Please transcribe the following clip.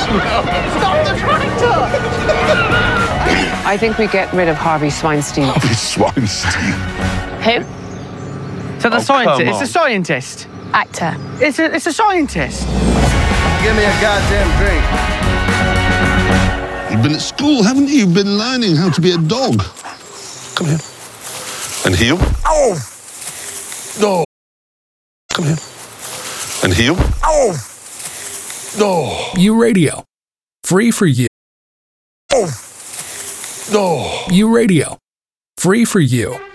Stop the tractor! I think we get rid of Harvey Sweinstein. Harvey Sweinstein. Who? So the Oh, scientist. come It's a on. scientist. Actor. It's a scientist. Give me a goddamn drink. You've been at school, haven't you? You've been learning how to be a dog. Come here. And heel. Oh! No. Come here. And heel. Oh! No. U Radio. Free for you. Oh! No. U Radio. Free for you.